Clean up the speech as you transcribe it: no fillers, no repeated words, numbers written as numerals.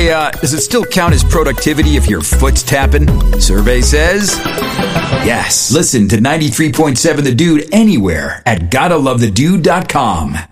Hey, does it still count as productivity if your foot's tapping? Survey says yes. Listen to 93.7 The Dude anywhere at gottalovethedude.com.